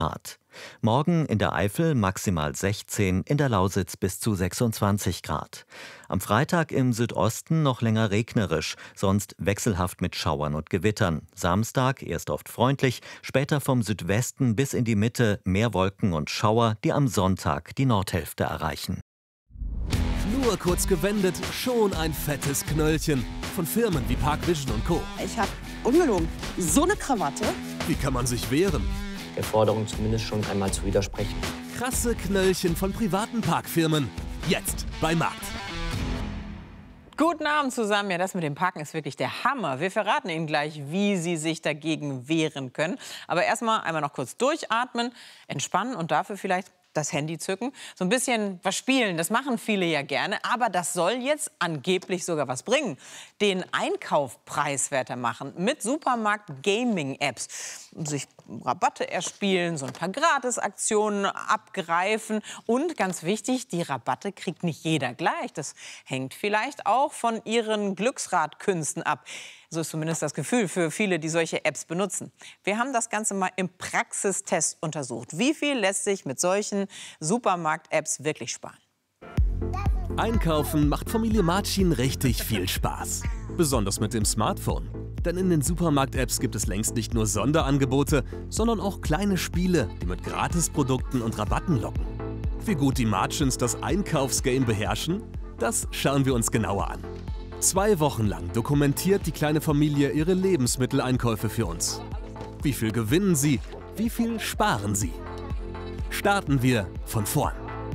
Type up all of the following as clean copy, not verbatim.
Grad. Morgen in der Eifel maximal 16, in der Lausitz bis zu 26 Grad. Am Freitag im Südosten noch länger regnerisch, sonst wechselhaft mit Schauern und Gewittern. Samstag erst oft freundlich, später vom Südwesten bis in die Mitte mehr Wolken und Schauer, die am Sonntag die Nordhälfte erreichen. Nur kurz gewendet, schon ein fettes Knöllchen. Von Firmen wie Park Vision und Co. Ich habe ungelogen so eine Krawatte. Wie kann man sich wehren? Der Forderung zumindest schon einmal zu widersprechen. Krasse Knöllchen von privaten Parkfirmen. Jetzt bei Markt. Guten Abend zusammen. Ja, das mit dem Parken ist wirklich der Hammer. Wir verraten Ihnen gleich, wie Sie sich dagegen wehren können. Aber erstmal einmal noch kurz durchatmen, entspannen und dafür vielleicht das Handy zücken, so ein bisschen was spielen, das machen viele ja gerne, aber das soll jetzt angeblich sogar was bringen. Den Einkauf preiswerter machen mit Supermarkt-Gaming-Apps. Sich Rabatte erspielen, so ein paar Gratisaktionen abgreifen und ganz wichtig, die Rabatte kriegt nicht jeder gleich. Das hängt vielleicht auch von Ihren Glücksradkünsten ab. So ist zumindest das Gefühl für viele, die solche Apps benutzen. Wir haben das Ganze mal im Praxistest untersucht. Wie viel lässt sich mit solchen Supermarkt-Apps wirklich sparen? Einkaufen macht Familie Marcin richtig viel Spaß. Besonders mit dem Smartphone. Denn in den Supermarkt-Apps gibt es längst nicht nur Sonderangebote, sondern auch kleine Spiele, die mit Gratisprodukten und Rabatten locken. Wie gut die Marcins das Einkaufsgame beherrschen, das schauen wir uns genauer an. 2 Wochen lang dokumentiert die kleine Familie ihre Lebensmitteleinkäufe für uns. Wie viel gewinnen sie? Wie viel sparen sie? Starten wir von vorn.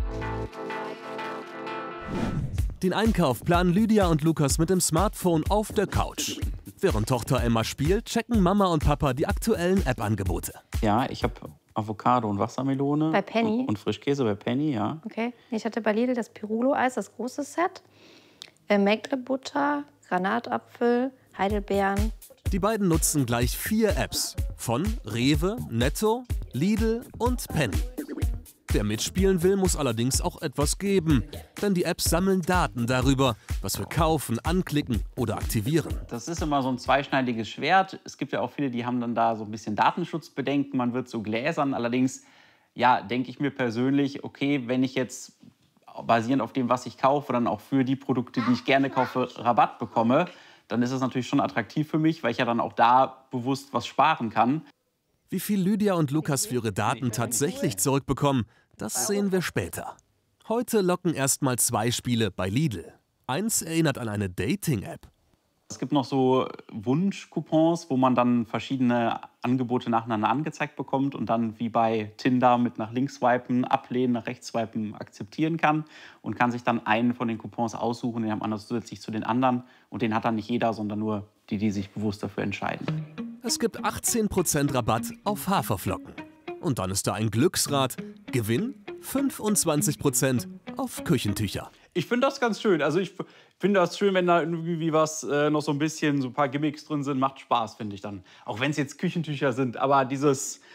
Den Einkauf planen Lydia und Lukas mit dem Smartphone auf der Couch. Während Tochter Emma spielt, checken Mama und Papa die aktuellen App-Angebote. Ja, ich habe Avocado und Wassermelone. Bei Penny? Und Frischkäse bei Penny, ja. Okay. Ich hatte bei Lidl das Pirulo-Eis, das große Set. Maigre-Butter, Granatapfel, Heidelbeeren. Die beiden nutzen gleich 4 Apps. Von Rewe, Netto, Lidl und Penny. Wer mitspielen will, muss allerdings auch etwas geben. Denn die Apps sammeln Daten darüber, was wir kaufen, anklicken oder aktivieren. Das ist immer so ein zweischneidiges Schwert. Es gibt ja auch viele, die haben dann da so ein bisschen Datenschutzbedenken. Man wird so gläsern. Allerdings, ja, denke ich mir persönlich, okay, wenn ich jetzt basierend auf dem, was ich kaufe, dann auch für die Produkte, die ich gerne kaufe, Rabatt bekomme, dann ist es natürlich schon attraktiv für mich, weil ich ja dann auch da bewusst was sparen kann. Wie viel Lydia und Lukas für ihre Daten tatsächlich zurückbekommen, das sehen wir später. Heute locken erstmal 2 Spiele bei Lidl. Eins erinnert an eine Dating-App. Es gibt noch so Wunschcoupons, wo man dann verschiedene Angebote nacheinander angezeigt bekommt und dann wie bei Tinder mit nach links swipen, ablehnen, nach rechts swipen akzeptieren kann und kann sich dann einen von den Coupons aussuchen, den hat man zusätzlich zu den anderen und den hat dann nicht jeder, sondern nur die, die sich bewusst dafür entscheiden. Es gibt 18% Rabatt auf Haferflocken. Und dann ist da ein Glücksrad. Gewinn 25% auf Küchentücher. Ich finde das ganz schön. Also ich finde das schön, wenn da irgendwie was noch so ein paar Gimmicks drin sind. Macht Spaß, finde ich dann. Auch wenn es jetzt Küchentücher sind. Aber dieser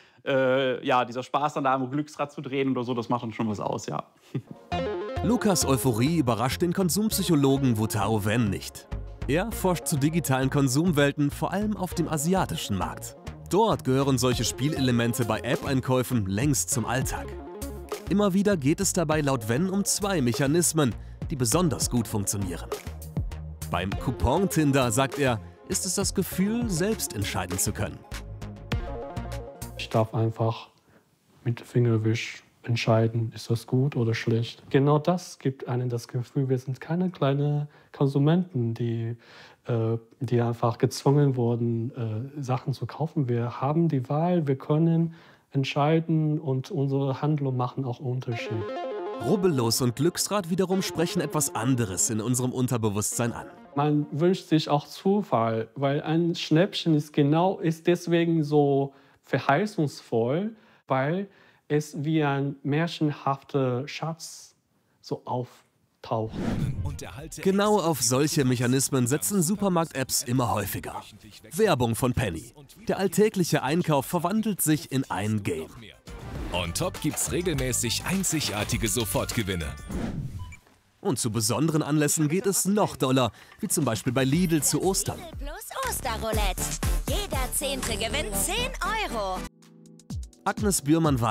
Spaß dann da am Glücksrad zu drehen oder so, das macht dann schon was aus, ja. Lukas' Euphorie überrascht den Konsumpsychologen Wutao Wen nicht. Er forscht zu digitalen Konsumwelten, vor allem auf dem asiatischen Markt. Dort gehören solche Spielelemente bei App-Einkäufen längst zum Alltag. Immer wieder geht es dabei laut Wen um 2 Mechanismen, die besonders gut funktionieren. Beim Coupon-Tinder, sagt er, ist es das Gefühl, selbst entscheiden zu können. Ich darf einfach mit Fingerwisch entscheiden, ist das gut oder schlecht. Genau das gibt einem das Gefühl, wir sind keine kleinen Konsumenten, die einfach gezwungen wurden, Sachen zu kaufen. Wir haben die Wahl, wir können entscheiden und unsere Handlungen machen auch Unterschied. Rubbellos und Glücksrad wiederum sprechen etwas anderes in unserem Unterbewusstsein an. Man wünscht sich auch Zufall, weil ein Schnäppchen ist deswegen so verheißungsvoll, weil es wie ein märchenhafter Schatz so auftaucht. Genau auf solche Mechanismen setzen Supermarkt-Apps immer häufiger. Werbung von Penny. Der alltägliche Einkauf verwandelt sich in ein Game. On top gibt's regelmäßig einzigartige Sofortgewinne. Und zu besonderen Anlässen geht es noch doller, wie zum Beispiel bei Lidl zu Ostern. Plus Osterroulette. Jeder Zehnte gewinnt 10 Euro. Agnes Bührmann war